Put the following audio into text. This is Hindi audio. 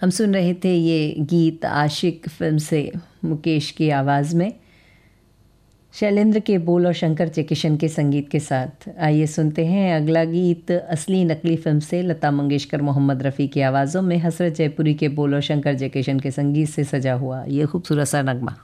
हम सुन रहे थे ये गीत आशिक फिल्म से मुकेश की आवाज़ में, शैलेंद्र के बोल और शंकर जयकिशन के संगीत के साथ। आइए सुनते हैं अगला गीत असली नकली फिल्म से, लता मंगेशकर मोहम्मद रफ़ी की आवाज़ों में हसरत जयपुरी के बोल और शंकर जयकिशन के संगीत से सजा हुआ ये खूबसूरत सा नगमा।